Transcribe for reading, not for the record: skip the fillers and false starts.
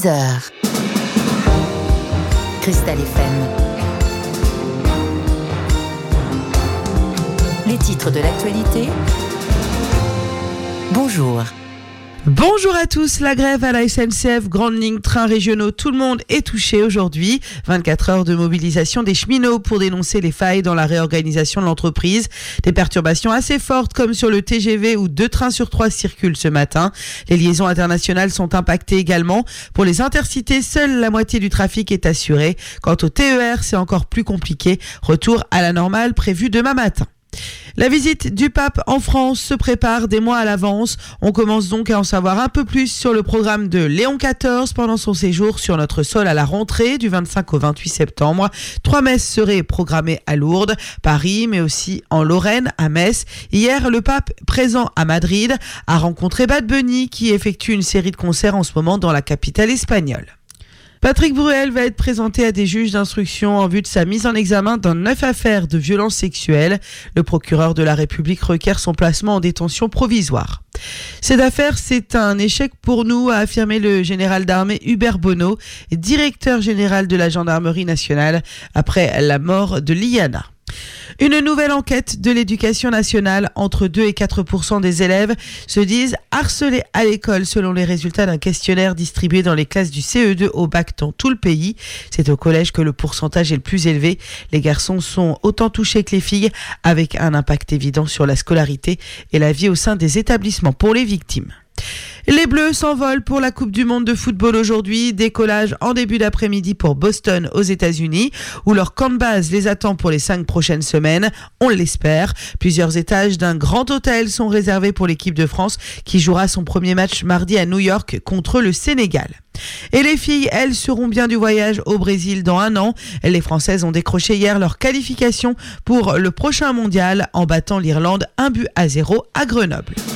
10h. Cristal FM. Les titres de l'actualité. Bonjour. Bonjour à tous, la grève à la SNCF, grandes lignes, trains régionaux, tout le monde est touché aujourd'hui. 24 heures de mobilisation des cheminots pour dénoncer les failles dans la réorganisation de l'entreprise. Des perturbations assez fortes comme sur le TGV où 2 trains sur 3 circulent ce matin. Les liaisons internationales sont impactées également. Pour les intercités, seule la moitié du trafic est assurée. Quant au TER, c'est encore plus compliqué. Retour à la normale prévu demain matin. La visite du pape en France se prépare des mois à l'avance. On commence donc à en savoir un peu plus sur le programme de Léon XIV pendant son séjour sur notre sol à la rentrée du 25 au 28 septembre. 3 messes seraient programmées à Lourdes, Paris, mais aussi en Lorraine, à Metz. Hier, le pape, présent à Madrid, a rencontré Bad Bunny qui effectue une série de concerts en ce moment dans la capitale espagnole. Patrick Bruel va être présenté à des juges d'instruction en vue de sa mise en examen dans 9 affaires de violences sexuelles. Le procureur de la République requiert son placement en détention provisoire. Cette affaire, c'est un échec pour nous, a affirmé le général d'armée Hubert Bonneau, directeur général de la gendarmerie nationale, après la mort de Liana. Une nouvelle enquête de l'éducation nationale, entre 2 et 4% des élèves se disent harcelés à l'école selon les résultats d'un questionnaire distribué dans les classes du CE2 au bac dans tout le pays. C'est au collège que le pourcentage est le plus élevé. Les garçons sont autant touchés que les filles, avec un impact évident sur la scolarité et la vie au sein des établissements pour les victimes. Les Bleus s'envolent pour la Coupe du Monde de football aujourd'hui. Décollage en début d'après-midi pour Boston aux États-Unis, où leur camp de base les attend pour les 5 prochaines semaines. On l'espère. Plusieurs étages d'un grand hôtel sont réservés pour l'équipe de France qui jouera son premier match mardi à New York contre le Sénégal. Et les filles, elles, seront bien du voyage au Brésil dans 1 an. Les Françaises ont décroché hier leur qualification pour le prochain mondial en battant l'Irlande 1-0 à Grenoble.